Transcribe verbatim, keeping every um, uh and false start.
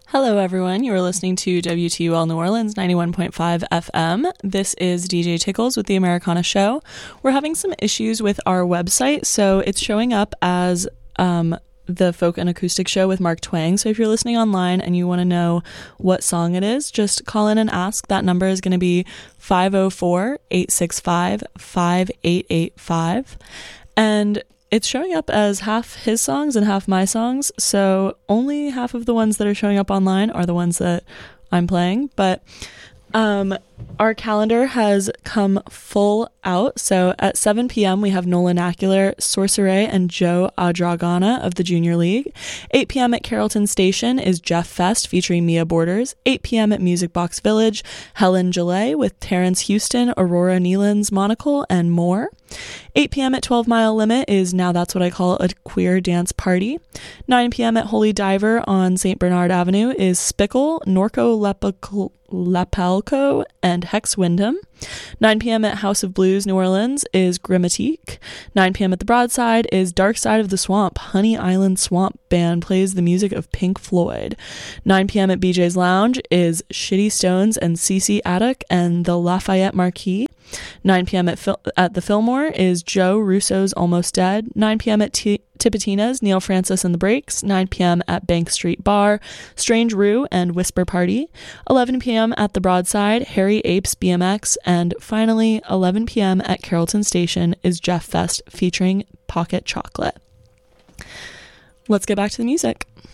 Hello, everyone. You are listening to W T U L New Orleans ninety-one point five F M. This is D J Tickles with the Americana Show. We're having some issues with our website, so it's showing up as um, the Folk and Acoustic Show with Mark Twang. So if you're listening online and you want to know what song it is, just call in and ask. That number is going to be five oh four, eight six five, five eight eight five. And it's showing up as half his songs and half my songs, so only half of the ones that are showing up online are the ones that I'm playing, but um, our calendar has come full out. So at seven p.m. we have Nolan Acular, Sorcerer, and Joe Adragana of the Junior League. eight p.m. at Carrollton Station is Jeff Fest featuring Mia Borders. eight p.m. at Music Box Village, Helen Gillet with Terrence Houston, Aurora Nealon's Monocle, and more. eight p.m. at twelve Mile Limit is Now That's What I Call a Queer Dance Party. nine p.m. at Holy Diver on Saint Bernard Avenue is Spickle, Norco Lepical, Lapalco, and Hex Wyndham. nine p.m. at House of Blues New Orleans is Grammatique. nine p.m. at the Broadside is Dark Side of the Swamp. Honey Island Swamp Band plays the music of Pink Floyd. nine p.m. at B J's Lounge is Shitty Stones and Cece Attic and the Lafayette Marquis. nine p.m. at, Fil- at the Fillmore is Joe Russo's Almost Dead. nine p.m. at T- Tipitina's Neil Francis and the Breaks. nine p.m. at Bank Street Bar, Strange Rue and Whisper Party. eleven p.m. at the Broadside, Harry Apes B M X. And finally, eleven p.m. at Carrollton Station is Jeff Fest featuring Pocket Chocolate. Let's get back to the music.